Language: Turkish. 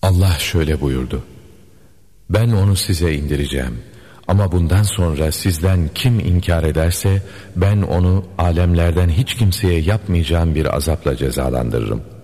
Allah şöyle buyurdu: ben onu size indireceğim. Ama bundan sonra sizden kim inkar ederse ben onu alemlerden hiç kimseye yapmayacağım bir azapla cezalandırırım.